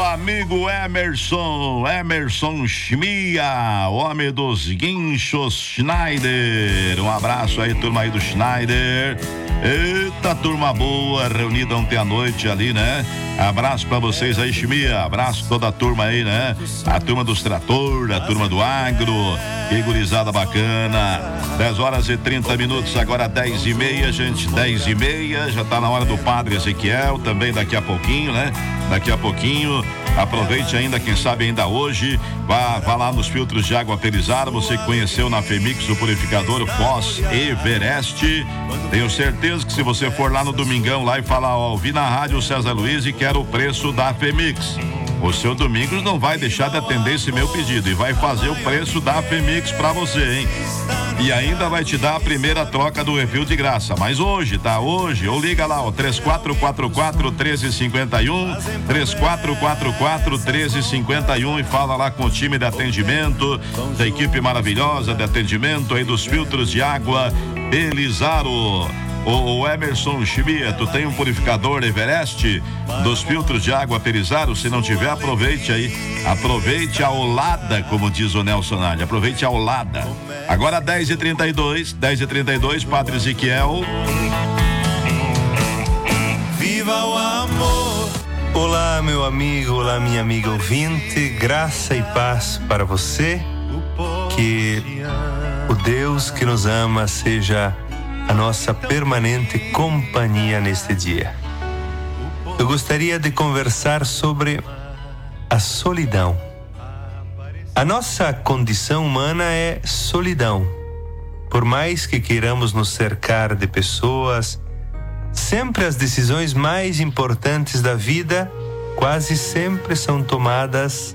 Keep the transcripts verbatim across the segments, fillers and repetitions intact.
meu amigo Emerson, Emerson Schmia, homem dos guinchos Schneider. Um abraço aí, turma aí do Schneider. Eita, turma boa, reunida ontem à noite ali, né? Abraço pra vocês aí, Schmia. Abraço toda a turma aí, né? A turma dos trator, a turma do agro. Que gurizada bacana. dez horas e trinta minutos, agora dez e meia, gente. dez e meia, já tá na hora do Padre Ezequiel, também daqui a pouquinho, né? Daqui a pouquinho. Aproveite ainda, quem sabe ainda hoje, vá, vá lá nos filtros de água Perizada. Você que conheceu na Femix o purificador Pós Everest. Tenho certeza que se você for lá no domingão lá e falar, ó, ouvi na rádio César Luiz e quero o preço da Femix, o seu Domingos não vai deixar de atender esse meu pedido e vai fazer o preço da Femix pra você, hein? E ainda vai te dar a primeira troca do refil de graça. Mas hoje, tá? Hoje, ou liga lá, ó, três quatro quatro quatro, um três cinco um, três quatro quatro quatro, um três cinco um e fala lá com o time de atendimento, da equipe maravilhosa de atendimento aí dos filtros de água Belizaro. O Emerson Schmia, tu tem um purificador Everest dos filtros de água Perizaro? Se não tiver, aproveite aí. Aproveite a olada, como diz o Nelson Nalha. Aproveite a olada. Agora dez e trinta e dois, dez e trinta e dois, Padre Ezequiel. Viva o amor! Olá, meu amigo, olá, minha amiga ouvinte. Graça e paz para você. Que o Deus que nos ama seja a nossa permanente companhia neste dia. Eu gostaria de conversar sobre a solidão. A nossa condição humana é solidão. Por mais que queiramos nos cercar de pessoas, sempre as decisões mais importantes da vida quase sempre são tomadas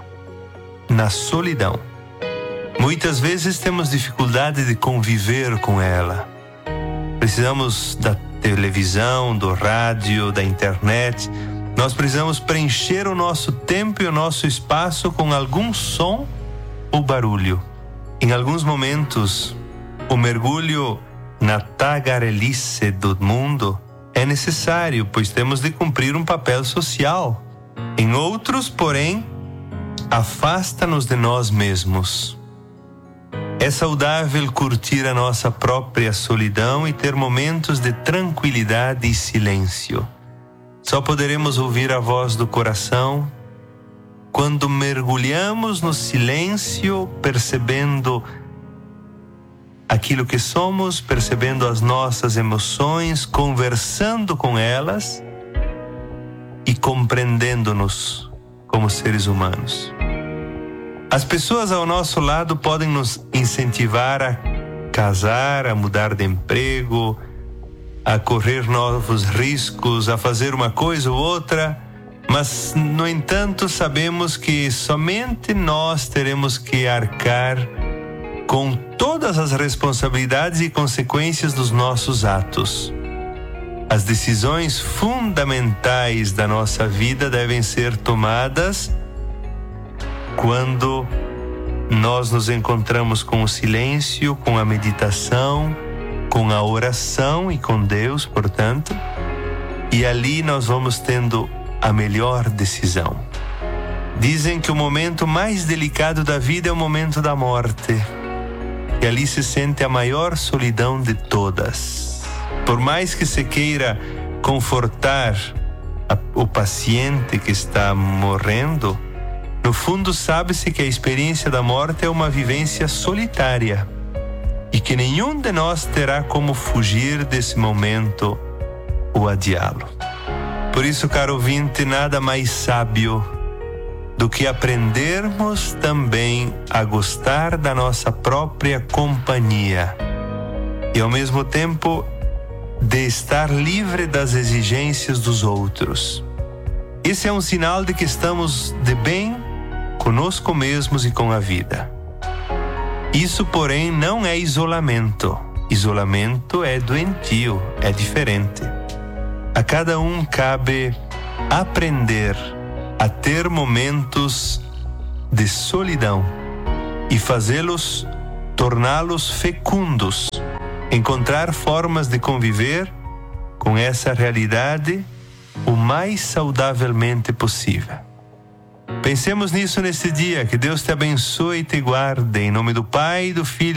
na solidão. Muitas vezes temos dificuldade de conviver com ela. Precisamos da televisão, do rádio, da internet. Nós precisamos preencher o nosso tempo e o nosso espaço com algum som ou barulho. Em alguns momentos, o mergulho na tagarelice do mundo é necessário, pois temos de cumprir um papel social. Em outros, porém, afasta-nos de nós mesmos. É saudável curtir a nossa própria solidão e ter momentos de tranquilidade e silêncio. Só poderemos ouvir a voz do coração quando mergulhamos no silêncio, percebendo aquilo que somos, percebendo as nossas emoções, conversando com elas e compreendendo-nos como seres humanos. As pessoas ao nosso lado podem nos incentivar a casar, a mudar de emprego, a correr novos riscos, a fazer uma coisa ou outra, mas, no entanto, sabemos que somente nós teremos que arcar com todas as responsabilidades e consequências dos nossos atos. As decisões fundamentais da nossa vida devem ser tomadas quando nós nos encontramos com o silêncio, com a meditação, com a oração e com Deus, portanto, e ali nós vamos tendo a melhor decisão. Dizem que o momento mais delicado da vida é o momento da morte, e ali se sente a maior solidão de todas. Por mais que se queira confortar a, o paciente que está morrendo, no fundo, sabe-se que a experiência da morte é uma vivência solitária e que nenhum de nós terá como fugir desse momento ou adiá-lo. Por isso, caro ouvinte, nada mais sábio do que aprendermos também a gostar da nossa própria companhia e, ao mesmo tempo, de estar livre das exigências dos outros. Esse é um sinal de que estamos de bem conosco mesmos e com a vida. Isso, porém, não é isolamento. Isolamento é doentio, é diferente. A cada um cabe aprender a ter momentos de solidão e fazê-los, torná-los fecundos, encontrar formas de conviver com essa realidade o mais saudavelmente possível. Pensemos nisso nesse dia. Que Deus te abençoe e te guarde. Em nome do Pai, do Filho